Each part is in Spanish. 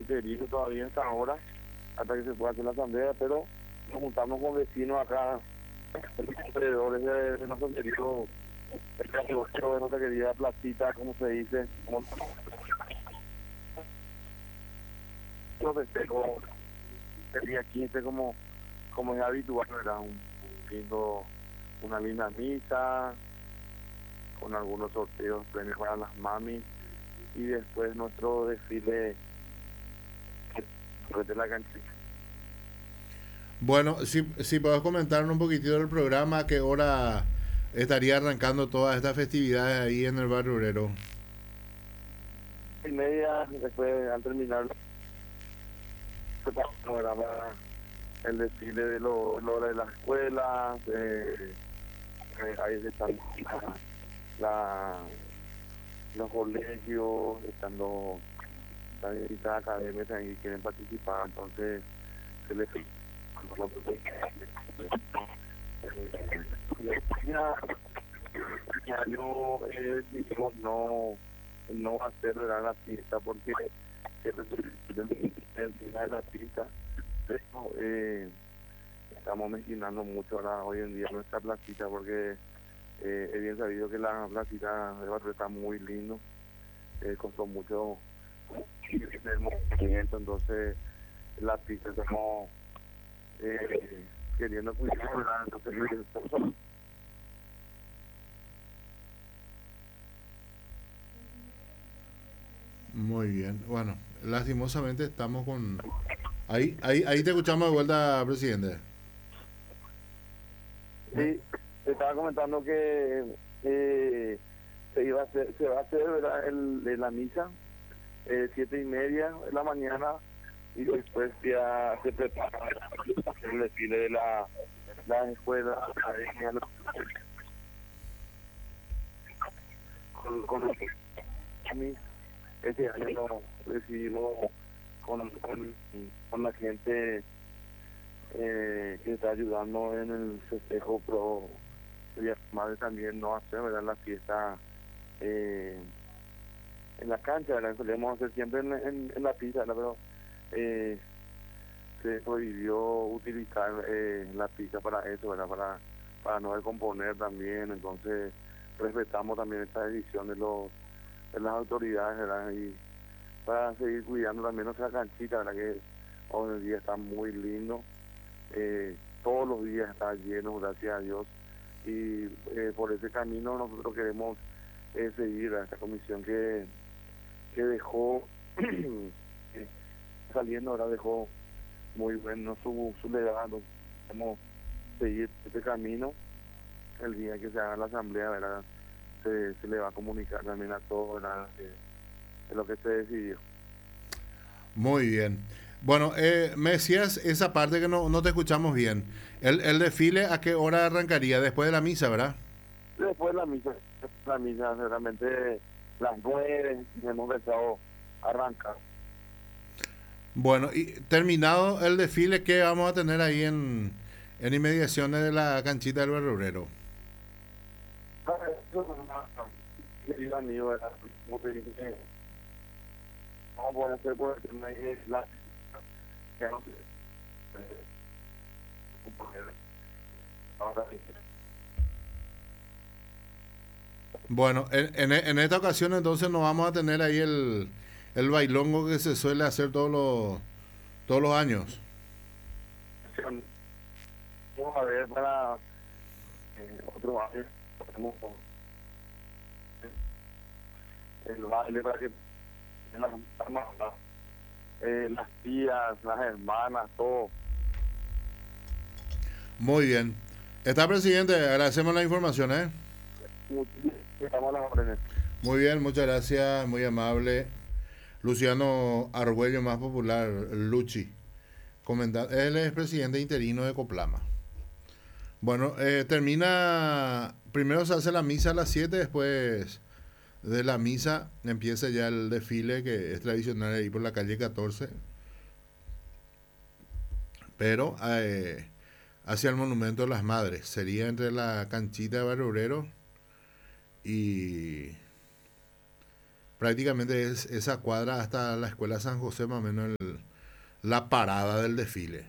interino todavía en esta hora, hasta que se pueda hacer la asamblea, pero nos juntamos con vecinos acá, alrededores de nuestro querido, el categoría de nuestra querida placita, como se dice, como yo festejo el día 15 como es habitual, era un lindo, una linda misa, con algunos sorteos, premios para las mamis, y después nuestro desfile de la cancha. Bueno, si podés comentarnos un poquitito del programa, a qué hora estaría arrancando todas estas festividades ahí en el barrio obrero. Y media, después al terminar se programa el desfile de lo de las escuelas, ahí están la, los colegios, están las distintas academias que quieren participar, entonces se les ya yo decidimos no hacer ¿verdad? La fiesta porque el final de la fiesta pero, estamos mezquinando mucho ahora hoy en día nuestra placita porque es bien sabido que la placita de Barrio está muy lindo, costó mucho el movimiento, entonces la pista estamos queriendo cuidarla, entonces Muy bien. Bueno, lastimosamente estamos con... Ahí te escuchamos de vuelta, presidente. Me- sí, te estaba comentando que se va a hacer ¿verdad? La misa 7:30 de la mañana y después ya se prepara el desfile de las escuelas academias con los este año decidimos con la gente que está ayudando en el festejo pro Día de la Madre también no hacer ¿verdad? La fiesta eh, en la cancha, ¿verdad? Solíamos hacer siempre en la pista, ¿verdad? Pero eh, se prohibió utilizar la pista para eso, ¿verdad? Para no descomponer también, entonces respetamos también esta decisión de las autoridades, ¿verdad? Y para seguir cuidando también nuestra canchita, ¿verdad? Que hoy en día está muy lindo, todos los días está lleno, gracias a Dios, y por ese camino nosotros queremos seguir a esta comisión que dejó saliendo, ahora dejó muy bueno su legado. Queremos seguir este camino. El día que se haga la asamblea, ¿verdad? Se le va a comunicar también a todos, ¿verdad? De lo que se decidió. Muy bien. Bueno, me decías esa parte que no te escuchamos bien. El desfile, ¿a qué hora arrancaría? Después de la misa, ¿verdad? Después la misa realmente las 9 hemos empezado a arrancar. Bueno, y terminado el desfile, ¿qué vamos a tener ahí en inmediaciones de la canchita del barrio obrero? Eso es una querido amigo, ¿verdad? Como te dije, vamos a poder hacer por el tema de la que no sé, ahora Bueno, en esta ocasión entonces no vamos a tener ahí el bailongo que se suele hacer todos los años. vamos a ver para otro año tenemos el baile para que las hermanas, las tías, las hermanas, todo. Muy bien. Está presidente, agradecemos la información, ¿eh? Muchísimas estamos a las órdenes. Muy bien, muchas gracias, muy amable. Luciano Argüello, más popular, Luchi. Él es presidente interino de Coplama. Bueno, termina, primero se hace la misa a las 7, después de la misa empieza ya el desfile que es tradicional ahí por la calle 14, pero hacia el Monumento de las Madres. Sería entre la canchita de Barrio Obrero y prácticamente es esa cuadra hasta la escuela San José, más o menos la parada del desfile.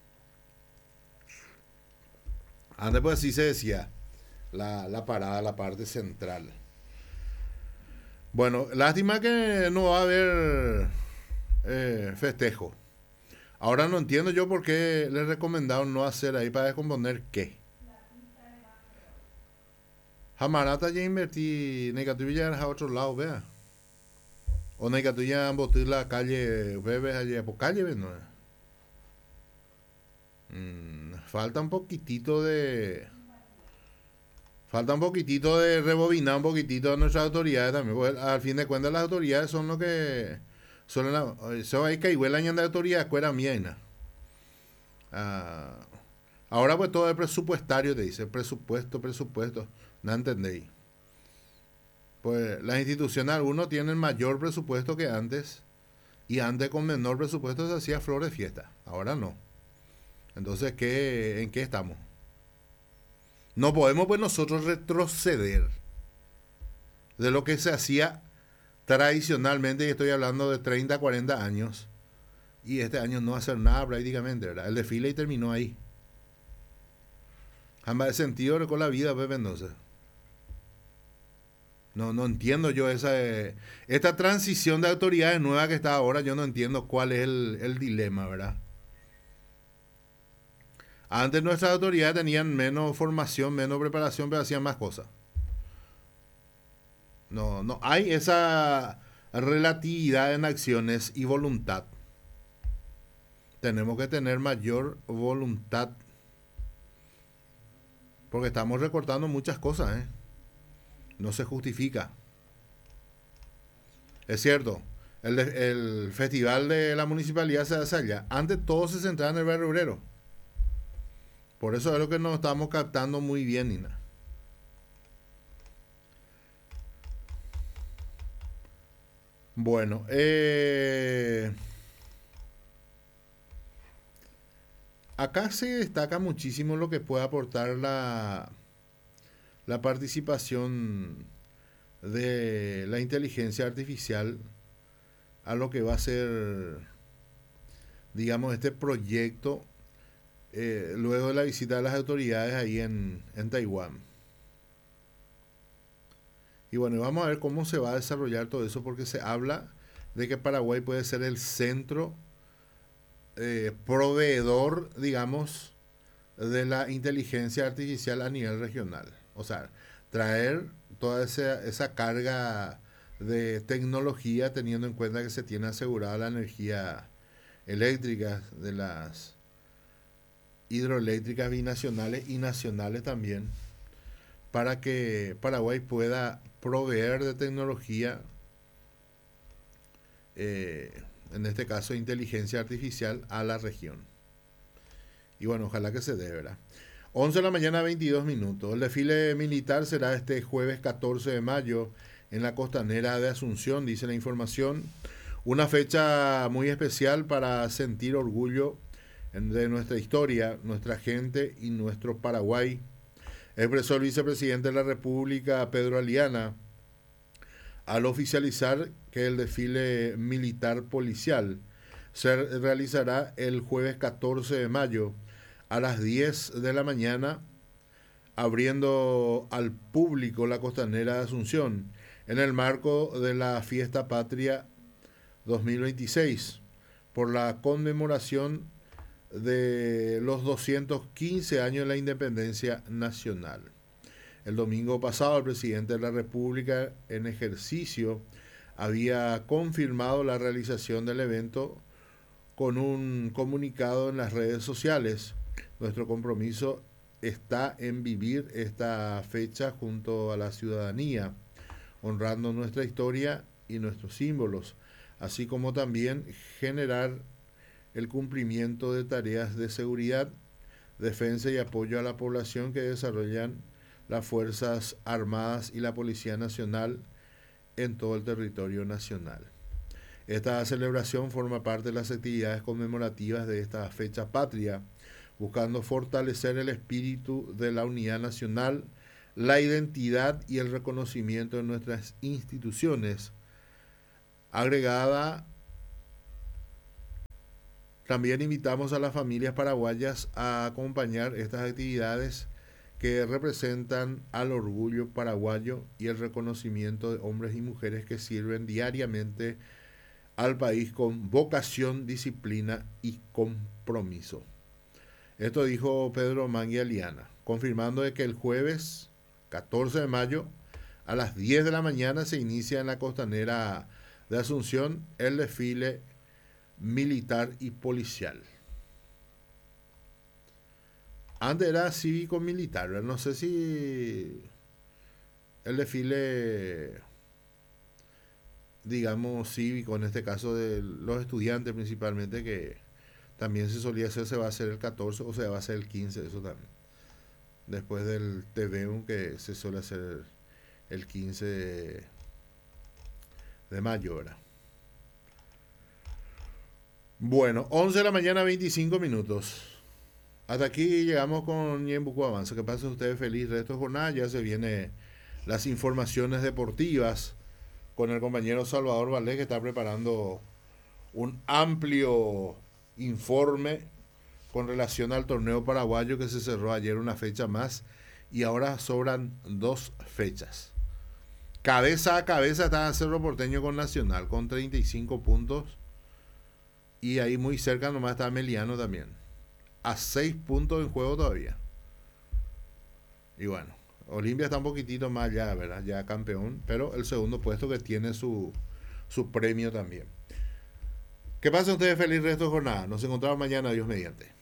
Antes pues así se decía, la parada, la parte central. Bueno, lástima que no va a haber festejo. Ahora no entiendo yo por qué le recomendaron no hacer ahí para descomponer qué. Jamarata ya invertí, negativo ya a otro lado, vea. O negativo ya botar la calle, bebes allá por calle, ¿ves? No. Falta un poquitito de. Falta un poquitito de rebobinar un poquitito a nuestras autoridades también, porque al fin de cuentas las autoridades son lo que son eso hay que igual año de autoridad escuela mía. Ahora pues todo es presupuestario, te dice, presupuesto, no entendéis. Pues las instituciones algunos tienen mayor presupuesto que antes y antes con menor presupuesto se hacía flor de fiesta, ahora no. Entonces, ¿en qué estamos? No podemos pues nosotros retroceder de lo que se hacía tradicionalmente, y estoy hablando de 30, 40 años, y este año no hacer nada prácticamente, ¿verdad? El desfile y terminó ahí. Jamás he sentido con la vida, Pepe Mendoza. No entiendo yo esta transición de autoridades nueva que está ahora, yo no entiendo cuál es el dilema, ¿verdad? Antes nuestras autoridades tenían menos formación, menos preparación, pero hacían más cosas. No hay esa relatividad en acciones y voluntad. Tenemos que tener mayor voluntad. Porque estamos recortando muchas cosas, ¿eh? No se justifica. Es cierto, el festival de la municipalidad se hace allá. Antes todo se centraba en el barrio obrero. Por eso es lo que nos estamos captando muy bien, Nina. Bueno, acá se destaca muchísimo lo que puede aportar la participación de la inteligencia artificial a lo que va a ser, digamos, este proyecto luego de la visita de las autoridades ahí en Taiwán. Y bueno, vamos a ver cómo se va a desarrollar todo eso, porque se habla de que Paraguay puede ser el centro proveedor, digamos, de la inteligencia artificial a nivel regional. O sea, traer toda esa carga de tecnología teniendo en cuenta que se tiene asegurada la energía eléctrica de las hidroeléctricas binacionales y nacionales también, para que Paraguay pueda proveer de tecnología, en este caso inteligencia artificial, a la región. Y bueno, ojalá que se dé, ¿verdad? 11 de la mañana, 22 minutos. El desfile militar será este jueves 14 de mayo en la costanera de Asunción, dice la información. Una fecha muy especial para sentir orgullo de nuestra historia, nuestra gente y nuestro Paraguay, expresó el vicepresidente de la República, Pedro Aliana, al oficializar que el desfile militar policial se realizará el jueves 14 de mayo a las 10 de la mañana, abriendo al público la costanera de Asunción en el marco de la Fiesta Patria 2026 por la conmemoración de los 215 años de la independencia nacional. El domingo pasado, el presidente de la República en ejercicio había confirmado la realización del evento con un comunicado en las redes sociales. Nuestro compromiso está en vivir esta fecha junto a la ciudadanía, honrando nuestra historia y nuestros símbolos, así como también generar el cumplimiento de tareas de seguridad, defensa y apoyo a la población que desarrollan las Fuerzas Armadas y la Policía Nacional en todo el territorio nacional. Esta celebración forma parte de las actividades conmemorativas de esta fecha patria, buscando fortalecer el espíritu de la unidad nacional, la identidad y el reconocimiento de nuestras instituciones, Agregada, también invitamos a las familias paraguayas a acompañar estas actividades que representan al orgullo paraguayo y el reconocimiento de hombres y mujeres que sirven diariamente al país con vocación, disciplina y compromiso. Esto dijo Pedro Mangui Aliana, confirmando de que el jueves 14 de mayo a las 10 de la mañana se inicia en la costanera de Asunción el desfile militar y policial. Antes era cívico-militar, no sé si el desfile, digamos, cívico, en este caso de los estudiantes principalmente, que también se solía hacer, se va a hacer el 14 o se va a hacer el 15, eso también. Después del TVU que se suele hacer el 15 de mayo, ¿verdad? Bueno, 11 de la mañana, 25 minutos. Hasta aquí llegamos con Ñembucú Avanza. Que pasen ustedes feliz resto de jornada. Ya se vienen las informaciones deportivas con el compañero Salvador Valdés, que está preparando un amplio informe con relación al torneo paraguayo que se cerró ayer, una fecha más, y ahora sobran 2 fechas. Cabeza a cabeza está Cerro Porteño con Nacional con 35 puntos, y ahí muy cerca nomás está Meliano también, a 6 puntos en juego todavía. Y bueno, Olimpia está un poquitito más ya, ¿verdad? Ya campeón, pero el segundo puesto que tiene su premio también. Que pasen ustedes feliz resto de jornada. Nos encontramos mañana, Dios mediante.